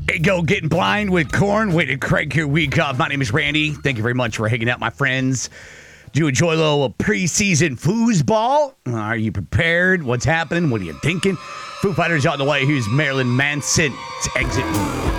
Hey, go getting blind with corn. Way to crank your week up. My name is Randy. Thank you very much for hanging out, my friends. Do you enjoy a little preseason foosball? Are you prepared? What's happening? What are you thinking? Foo Fighters on the way. Who's Marilyn Manson's exit?